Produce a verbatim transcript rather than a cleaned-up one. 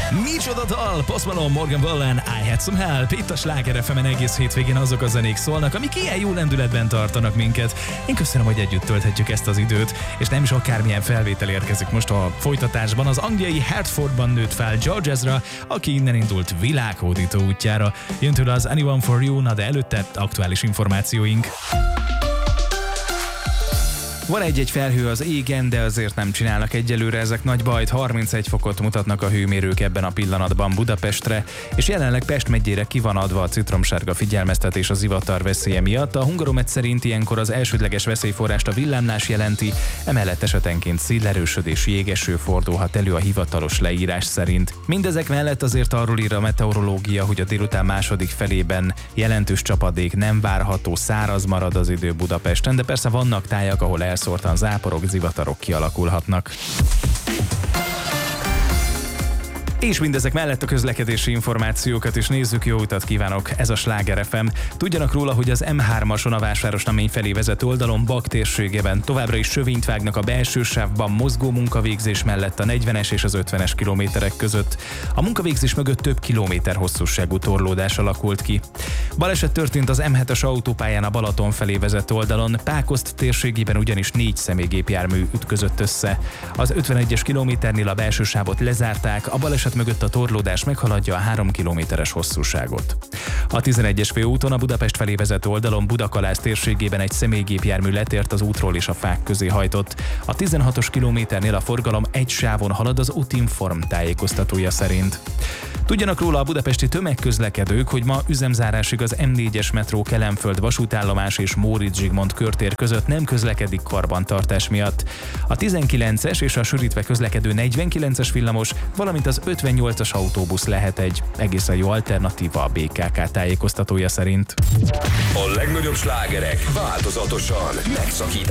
Micsoda dal! Post Malone, Morgan Wallen, I Had Some Help. Itt a Sláger ef emen egész hétvégén azok a zenék szólnak, amik ilyen jó lendületben tartanak minket. Én köszönöm, hogy együtt tölthetjük ezt az időt, és nem is akármilyen felvétel érkezik most a folytatásban. Az angliai Hertfordban nőtt fel George Ezra, aki innen indult világhódító útjára. Jön tőle az Anyone For You, na de előtte aktuális információink. Van egy-egy felhő az égen, de azért nem csinálnak egyelőre ezek nagy bajt. harmincegy fokot mutatnak a hőmérők ebben a pillanatban Budapestre, és jelenleg Pest megyére ki van adva a citromsárga figyelmeztetés a zivatar veszélye miatt. A Hungaromet szerint ilyenkor az elsődleges veszélyforrást a villámlás jelenti, emellett esetenként szélerősödés, jégeső fordulhat elő a hivatalos leírás szerint. Mindezek mellett azért arról ír a meteorológia, hogy a délután második felében jelentős csapadék nem várható, száraz marad az idő Budapesten, de persze vannak tájak, ahol el szórtan záporok, zivatarok kialakulhatnak. És mindezek mellett a közlekedési információkat is nézzük, jó utat kívánok, ez a Sláger ef em. Tudjanak róla, hogy az em hármason a Vásárosnamény felé vezető oldalon Bak térségében továbbra is sövényt vágnak a belső sávban mozgó munkavégzés mellett a negyvenes és az ötvenes kilométerek között. A munkavégzés mögött több kilométer hosszúságú torlódás alakult ki. Baleset történt az em hetes autópályán a Balaton felé vezető oldalon, Pákozd térségében ugyanis négy személygépjármű ütközött össze. Az ötvenegyes kilométernél a belső sávot lezárták, a baleset mögött a torlódás meghaladja a három kilométeres hosszúságot. A tizenegyes főúton a Budapest felé vezető oldalon Budakalász térségében egy személygépjármű letért az útról és a fák közé hajtott. A tizenhatos kilométernél a forgalom egy sávon halad az Utinform tájékoztatója szerint. Tudjanak róla a budapesti tömegközlekedők, hogy ma üzemzárásig az em négyes metró Kelenföld vasútállomás és Móricz Zsigmond körtér között nem közlekedik karbantartás miatt. A tizenkilences és a sűrítve közlekedő negyvenkilences villamos, valamint az ötvennyolcas autóbusz lehet egy egészen jó alternatíva a bé ká ká tájékoztatója szerint. A legnagyobb slágerek változatosan megszakít.